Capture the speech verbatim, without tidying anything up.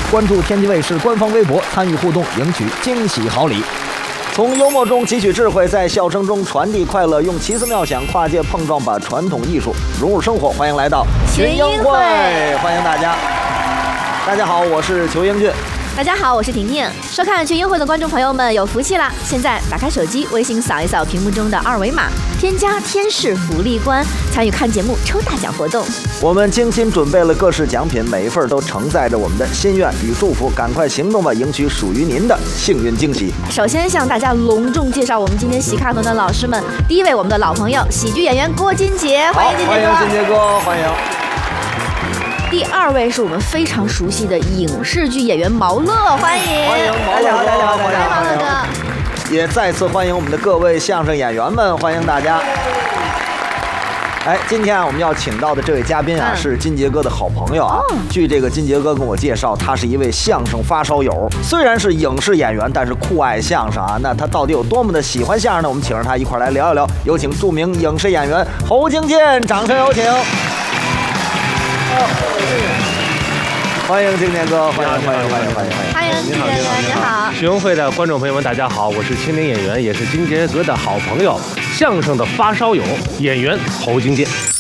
关注天津卫视官方微博，参与互动，赢取惊喜好礼。从幽默中汲取智慧，在笑声中传递快乐，用奇思妙想跨界碰撞，把传统艺术融入生活。欢迎来到群英会，欢迎大家。大家好，我是裘英俊。 大家好，我是婷婷。收看群英会的观众朋友们有福气啦！现在打开手机，微信扫一扫屏幕中的二维码，添加天使福利官，参与看节目抽大奖活动。 我们精心准备了各式奖品，每一份都承载着我们的心愿与祝福，赶快行动吧，赢取属于您的幸运惊喜。 首先向大家隆重介绍我们今天喜卡团的老师们。第一位，我们的老朋友喜剧演员郭金杰，欢迎金杰哥。 欢迎金杰哥，欢迎。 第二位是我们非常熟悉的影视剧演员毛乐，欢迎， 欢迎毛乐，大家好，大家好， 毛乐哥。 也再次欢迎我们的各位相声演员们，欢迎大家。哎，今天啊，我们要请到的这位嘉宾啊，嗯、是金杰哥的好朋友啊。哦、据这个金杰哥跟我介绍，他是一位相声发烧友，虽然是影视演员，但是酷爱相声啊。那他到底有多么的喜欢相声呢？我们请着他一块来聊一聊。有请著名影视演员侯京健，掌声有请。欢迎金杰哥，欢迎欢迎欢迎欢迎欢迎欢迎金杰哥，你好！ 群英会的观众朋友们，大家好，我是青年演员，也是金杰哥的好朋友，相声的发烧友演员侯京健。